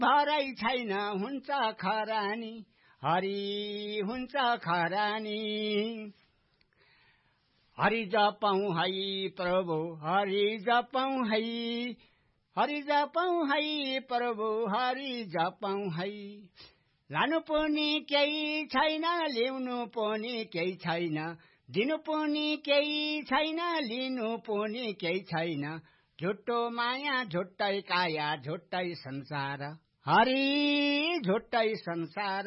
भरै छैन हुन्छ खरानी, हरि हुन्छ खरानी। हरि जपौं है प्रभु, हरि जपौं है, हरि जपौं है प्रभु, हरि जपौं है। लानु पनि केही छैन, ल्याउनु पनि केही छैन, दिनु पनि केही छैन, लिनु पनि केही छैन। झुट्टो माया, झुट्टै काया, झुट्टै संसार, हरि झुट्टै संसार।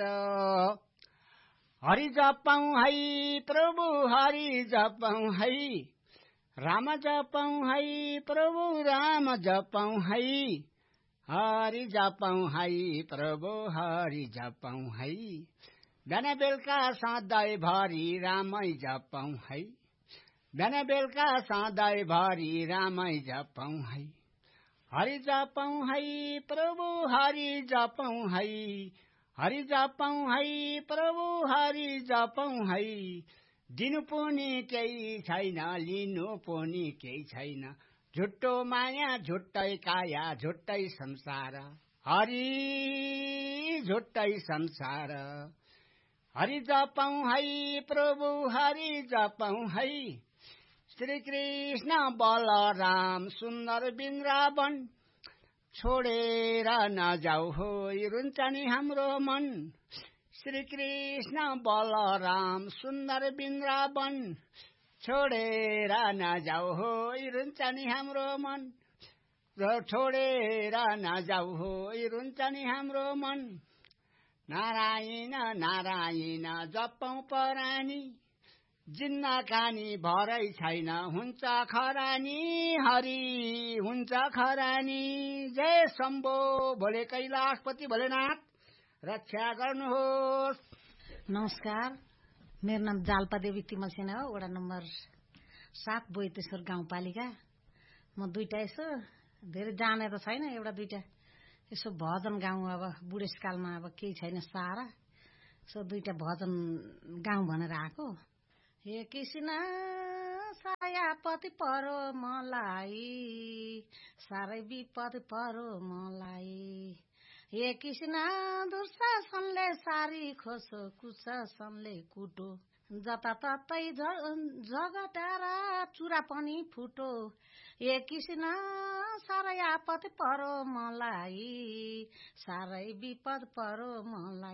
हरि जपौं है प्रभु, हरि जपौं है, राम जपौं है प्रभु, राम जपौं है, हरि जपौं है प्रभु, हरि जपौं है। बिहान बेलुका सधैँभरि रामै जपौं है, बिहान बेलुका सधैँभरि रामै जपौं है। हरि जपौं है प्रभु, हरि जपौं है, हरि जपौं है प्रभु, हरि जपौं है। दिनु पनि केही छैन, लिनु पनि केही छैन, झुट्टो माया, झुट्टै काया, झुट्टै संसार, हरि झुट्टै संसार। हरि जपौं है प्रभु, हरि जपौं है। श्री कृष्ण बलराम सुन्दर वृन्दावन, छोडेर नजाऊ हो रुन्छ नि हाम्रो मन। श्री कृष्ण बलराम सुन्दर वृन्दावन, छोडेर नजाऊ हो रुन्छ नि हाम्रो मन, छोडेर नजाऊ हो रुन्छ नि हाम्रो मन। नारायण नारायण जपौं परानी, जिन्ना कानी भरै छैन हुन्छ खरानी, हरि हुन्छ खरानी। जय शम्भो भोले कैलाशपति भोलेनाथ, रक्षा गर्नुहोस्। नमस्कार, मेरो नाम जाल्पा देवी तिमल सेना हो, वडा नम्बर 7 बोइतेश्वर गाउँपालिका। म दुईटा यसो धेरै जाने त छैन, एउटा दुईटा यसो भजन गाउँ। अब बुढेसकालमा अब केही छैन सहारा, सो दुईटा भजन गाउँ भनेर आएको। हे कृष्ण सायापति परो मलाई, साह्रै विपद परो मलाई। हे कृष्ण दुर्शासनले सारी खोसो, कुशासनले कुटो, जताततै झगटाएर चुरा पनि फुटो। हे कृष्ण साह्रै आपत परो मलाई, साह्रै विपद परो मलाई।